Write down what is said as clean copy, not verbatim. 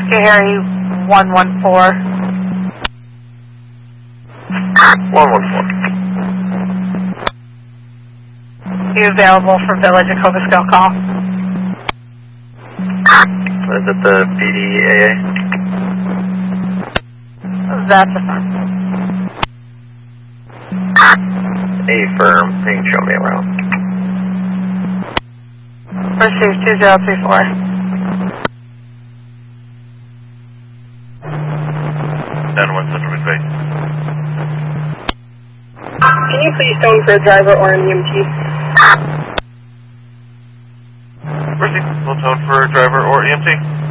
Harry 114. 114. You available for Village of Cobusco call? Is it the BDAA? That's a firm. A firm. You can show me around. Receive 2034. Can you please tone for a driver or an EMT? Mercy, we'll tone for a driver or EMT.